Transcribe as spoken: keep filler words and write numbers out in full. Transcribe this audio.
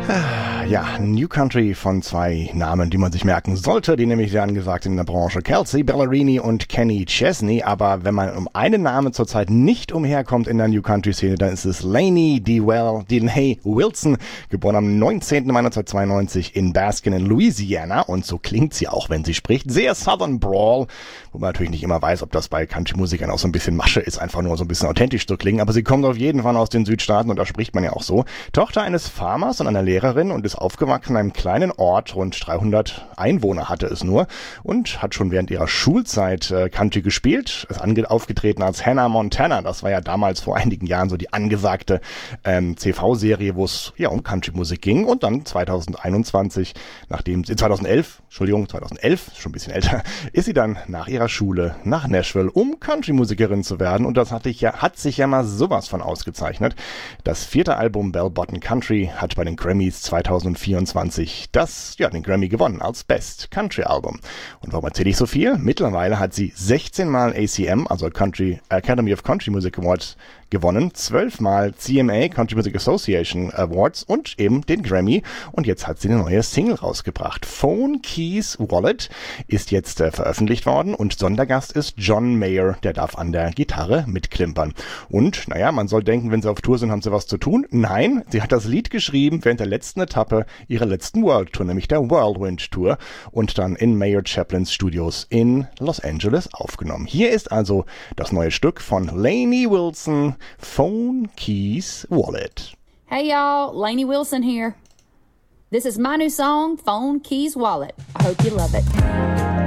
Ja, New Country von zwei Namen, die man sich merken sollte, die nämlich sehr angesagt sind in der Branche. Kelsey Ballerini und Kenny Chesney. Aber wenn man um einen Namen zurzeit nicht umherkommt in der New Country-Szene, dann ist es Lainey Dewell, Deney Wilson, geboren am neunzehnten Mai neunzehnhundertzweiundneunzig in Baskin in Louisiana. Und so klingt sie auch, wenn sie spricht. Sehr Southern Brawl, wo man natürlich nicht immer weiß, ob das bei Country-Musikern auch so ein bisschen Masche ist, einfach nur so ein bisschen authentisch zu klingen. Aber sie kommt auf jeden Fall aus den Südstaaten und da spricht man ja auch so. Tochter eines Farmers und einer Lehrerin und ist aufgewachsen in einem kleinen Ort, rund dreihundert Einwohner hatte es nur und hat schon während ihrer Schulzeit äh, Country gespielt, ist ange- aufgetreten als Hannah Montana, das war ja damals vor einigen Jahren so die angesagte ähm, C V-Serie, wo es ja um Country-Musik ging und dann zweitausendeinundzwanzig, nachdem sie, zweitausendelf, Entschuldigung, zweitausendelf, schon ein bisschen älter, ist sie dann nach ihrer Schule nach Nashville, um Country-Musikerin zu werden und das hatte ich ja, hat sich ja mal sowas von ausgezeichnet. Das vierte Album Bell Bottom Country hat bei den Grammys zweitausendvierundzwanzig das, ja, den Grammy gewonnen als Best Country Album. Und warum erzähle ich so viel? Mittlerweile hat sie sechzehn Mal A C M, also Country Academy of Country Music Awards, gewonnen, zwölf Mal C M A, Country Music Association Awards und eben den Grammy. Und jetzt hat sie eine neue Single rausgebracht. Phone Keys Wallet ist jetzt äh, veröffentlicht worden und Sondergast ist John Mayer, der darf an der Gitarre mitklimpern. Und, naja, man soll denken, wenn sie auf Tour sind, haben sie was zu tun. Nein, sie hat das Lied geschrieben während der letzten Etappe ihrer letzten World Tour, nämlich der Whirlwind Tour und dann in Mayer Chaplins Studios in Los Angeles aufgenommen. Hier ist also das neue Stück von Lainey Wilson, Phone Keys Wallet. Hey y'all, Lainey Wilson here. This is my new song, Phone Keys Wallet. I hope you love it.